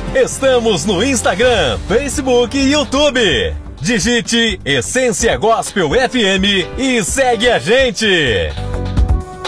Estamos no Instagram, Facebook e YouTube. Digite Essência Gospel FM e segue a gente.